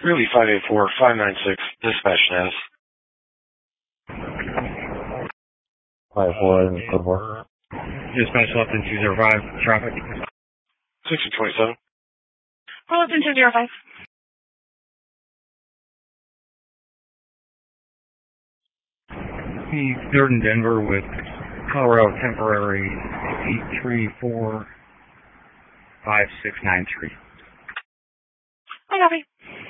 Really 584-596, dispatch status. 5-4, code 4. Dispatch left in 205, traffic. 6027. Left in 205. Third in Denver with Colorado temporary 834-5693. I copy.